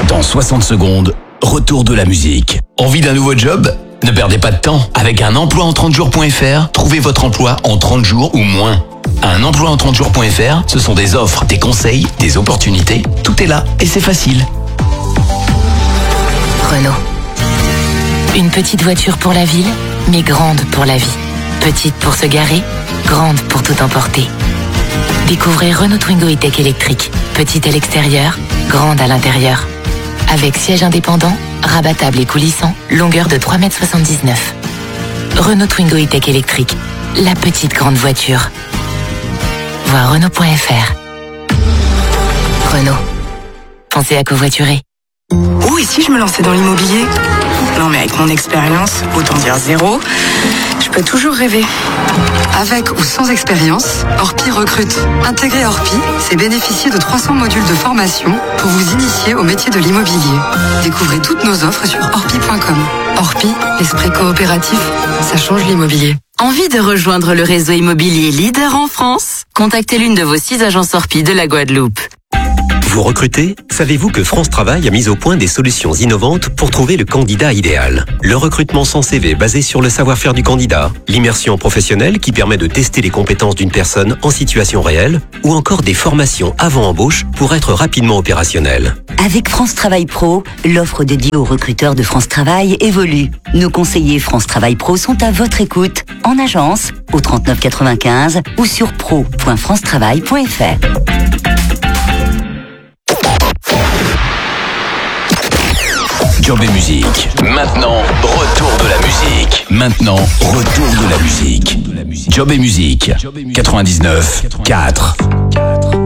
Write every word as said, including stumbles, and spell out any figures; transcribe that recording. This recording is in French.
Dans soixante secondes, retour de la musique. Envie d'un nouveau job ? Ne perdez pas de temps. Avec un emploi en trente jours point f r, trouvez votre emploi en trente jours ou moins. Un emploi en trente jours point f r, ce sont des offres, des conseils, des opportunités. Tout est là et c'est facile. Renault. Une petite voiture pour la ville, mais grande pour la vie. Petite pour se garer, grande pour tout emporter. Découvrez Renault Twingo E-Tech électrique. Petite à l'extérieur, grande à l'intérieur. Avec siège indépendant, rabattable et coulissant, longueur de trois mètres soixante-dix-neuf. Renault Twingo E-Tech électrique. La petite grande voiture. Voir Renault point f r. Renault. Pensez à covoiturer. Oh, et si je me lançais dans l'immobilier ? Non, mais avec mon expérience, autant dire zéro, je peux toujours rêver. Avec ou sans expérience, Orpi recrute. Intégrer Orpi, c'est bénéficier de trois cents modules de formation pour vous initier au métier de l'immobilier. Découvrez toutes nos offres sur orpi point com. Orpi, l'esprit coopératif, ça change l'immobilier. Envie de rejoindre le réseau immobilier leader en France ? Contactez l'une de vos six agences Orpi de la Guadeloupe. Vous recrutez ? Savez-vous que France Travail a mis au point des solutions innovantes pour trouver le candidat idéal ? Le recrutement sans C V basé sur le savoir-faire du candidat, l'immersion professionnelle qui permet de tester les compétences d'une personne en situation réelle, ou encore des formations avant embauche pour être rapidement opérationnel. Avec France Travail Pro, l'offre dédiée aux recruteurs de France Travail évolue. Nos conseillers France Travail Pro sont à votre écoute, en agence, au trente-neuf quatre-vingt-quinze ou sur pro point france travail point f r. Job et musique. Maintenant, retour de la musique. Maintenant, retour de la musique. Job et musique. quatre-vingt-dix-neuf quatre.